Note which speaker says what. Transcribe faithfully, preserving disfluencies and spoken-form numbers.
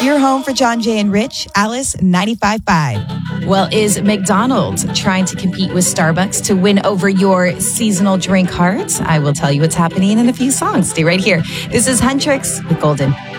Speaker 1: Your home for John Jay and Rich, Alice ninety-five point five.
Speaker 2: Well, is McDonald's trying to compete with Starbucks to win over your seasonal drink heart? I will tell you what's happening in a few songs. Stay right here. This is Huntrix with Golden.